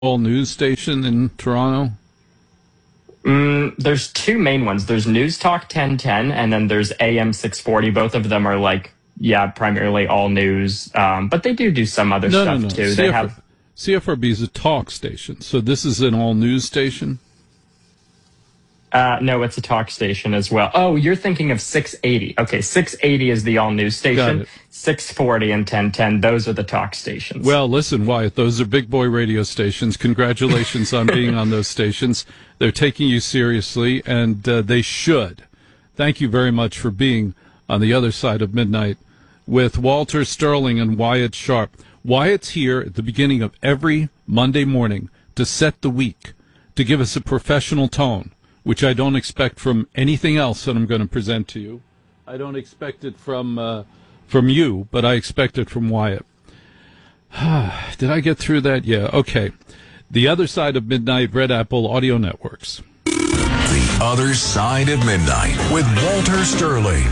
all news station in Toronto? There's two main ones. There's News Talk 1010, and then there's AM 640. Both of them are primarily all news, but they do some other stuff too. CFRB is a talk station, so this is an all news station? No, it's a talk station as well. Oh, you're thinking of 680. Okay, 680 is the all news station. 640 and 1010, those are the talk stations. Well, listen, Wyatt, those are big boy radio stations. Congratulations on being on those stations. They're taking you seriously, and they should. Thank you very much for being on the other side of midnight with Walter Sterling and Wyatt Sharp. Wyatt's here at the beginning of every Monday morning to set the week, to give us a professional tone, which I don't expect from anything else that I'm going to present to you. I don't expect it from you, but I expect it from Wyatt. Did I get through that? Yeah, okay. The Other Side of Midnight, Red Apple Audio Networks. The Other Side of Midnight with Walter Sterling.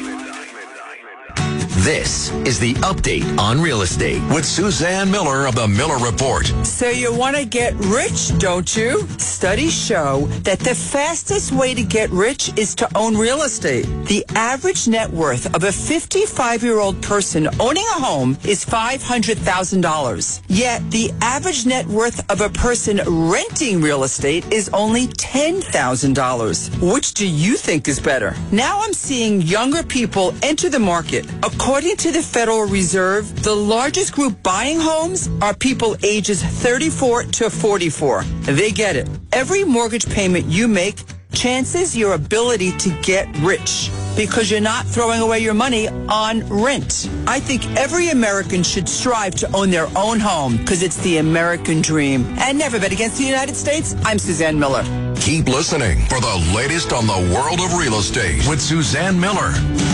This is the update on real estate with Suzanne Miller of the Miller Report. So you want to get rich, don't you? Studies show that the fastest way to get rich is to own real estate. The average net worth of a 55-year-old person owning a home is $500,000. Yet the average net worth of a person renting real estate is only $10,000. Which do you think is better? Now I'm seeing younger people enter the market. According to the Federal Reserve, the largest group buying homes are people ages 34 to 44. They get it. Every mortgage payment you make chances your ability to get rich because you're not throwing away your money on rent. I think every American should strive to own their own home because it's the American dream. And never bet against the United States. I'm Suzanne Miller. Keep listening for the latest on the world of real estate with Suzanne Miller.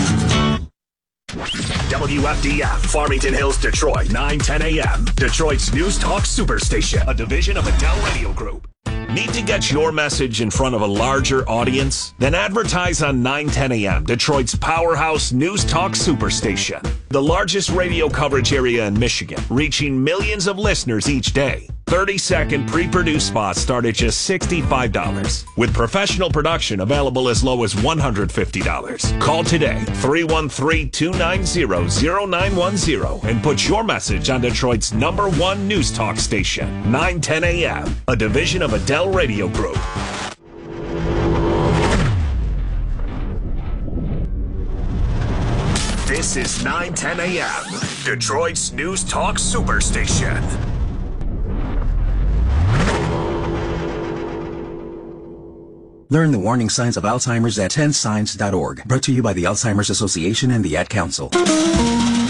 WFDF, Farmington Hills, Detroit, 9:10 a.m. Detroit's News Talk Superstation, a division of Adele Radio Group. Need to get your message in front of a larger audience? Then advertise on 9:10 a.m., Detroit's powerhouse News Talk Superstation. The largest radio coverage area in Michigan, reaching millions of listeners each day. 30-second pre-produced spots start at just $65, with professional production available as low as $150. Call today, 313-290-0910, and put your message on Detroit's #1 news talk station, 9:10 a.m., a division of Adele Radio Group. This is 9:10 a.m., Detroit's News Talk Superstation. Learn the warning signs of Alzheimer's at 10signs.org. Brought to you by the Alzheimer's Association and the Ad Council.